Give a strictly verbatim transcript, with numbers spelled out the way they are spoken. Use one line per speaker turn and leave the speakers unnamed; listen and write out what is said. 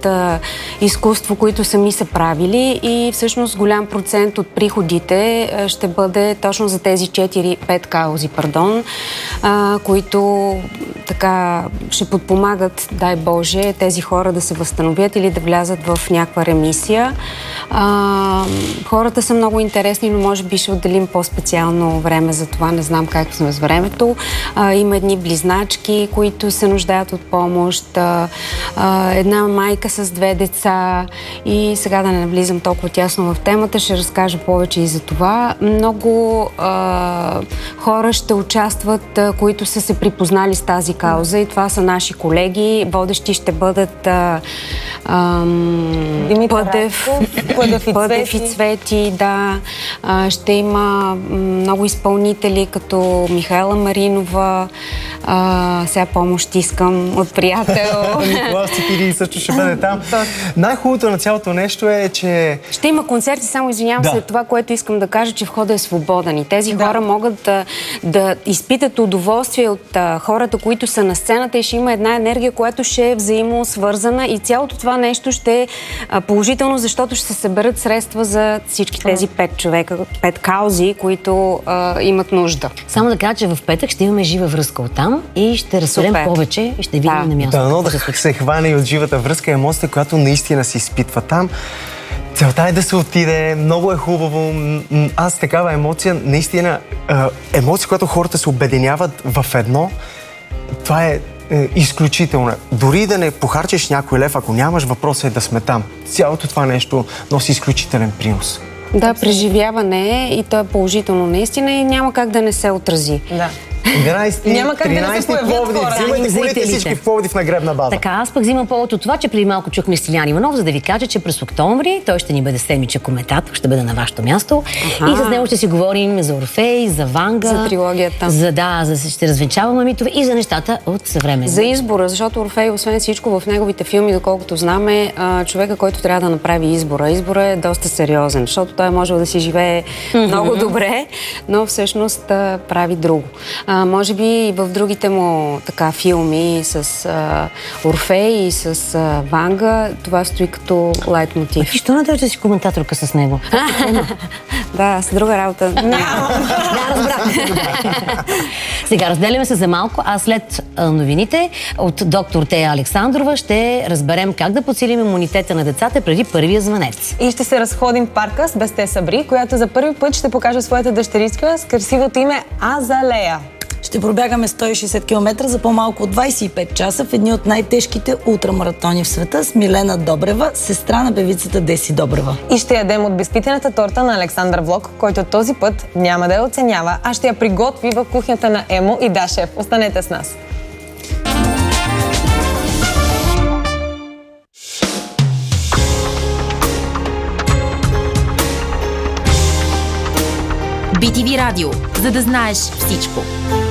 а, изкуство, които сами са правили и всъщност голям процент от приходите а, ще бъде точно за тези четири-пет каузи, пардон, а, които така ще подпомагат, дай Боже, тези хора да се възстановят или да влязат в някаква ремисия. А, хората са много интересни, но може би ще отделим по-специално време за това. Не знам как сме с времето. А, има едни близначки, които се нуждаят от помощ. А, а, една майка с две деца и сега да не навлизам толкова тясно в темата, ще разкажа повече и за това. Много а, хора ще участват, а, които са се припознали с тази кауза и това са наши колеги. Водещи ще бъдат а, а, Пъдев,
Пъдев и
Пъдев и Цвети, да. А, ще има много изпълнители, като Михайла Маринова. А, сега помощ искам от приятел.
Николас Ципири също ще бъде там. Най-хубавото на цялото нещо е, че...
Ще има концерти, само извинявам
да.
се, това, което искам да кажа, че входа е свободен и тези
да.
хора могат да, да изпитат удоволствие от а, хората, които са на сцената и ще има една енергия, която ще е взаимосвързана и цялото това нещо ще е а, положително, защото ще се съберат средства за всички тези пет човека, пет каузи, които а, имат нужда.
Само да кажа, че в петък ще имаме жива връзка оттам и ще разсъдем повече и ще видим
да.
на място.
Да, но да се хване и от живата връзка, емоцията, която наистина се изпитва там. Целта е да се отиде, много е хубаво. Аз такава емоция, наистина, емоция, която хората се обединяват в едно, това е е, изключително. Дори да не похарчиш някой лев, ако нямаш, въпросът е да сме там. Цялото това нещо носи изключителен принос.
Да, преживяване и то е положително наистина и няма как да не се отрази.
Да.
единайсети, тринайсети Пловдив. Взимайте колите всички в Пловдив на гребна база.
Така, аз пък взимам повод от това, че преди малко чухме Стилян Иванов, за да ви кажа, че през октомври той ще ни бъде седмичен коментатор, ще бъде на вашето място. Аха. И с него ще си говорим за Орфей, за Ванга.
За трилогията.
За, да, за, ще развенчаваме митове и за нещата от съвременно.
За избора, защото Орфей, освен всичко, в неговите филми, доколкото знам, е а, човека, който трябва да направи избора. Избора е доста сериозен, защото той може да си живее mm-hmm. много добре, но всъщност а, прави друго. А, може би и в другите му така филми с а, Орфей и с а, Ванга, това стои като лайт мотив.
И що не държа си коментаторка с него?
Да, с друга работа.
Да, разбрах. Сега разделяме се за малко, а след новините от доктор Тея Александрова ще разберем как да подсилим имунитета на децата преди първия звънец.
И ще се разходим в парка с Бесте Сабри, която за първи път ще покаже своята дъщеричка с красивото име Азалея.
Ще пробягаме сто и шейсет километра за по-малко от двайсет и пет часа в едни от най-тежките ултрамаратони в света с Милена Добрева, сестра на певицата Деси Добрева.
И ще ядем от безпитената торта на Александър Влог, който този път няма да я оценява, а ще я приготви в кухнята на Емо и Дашев. Останете с нас!
би ти ви Радио, за да знаеш всичко.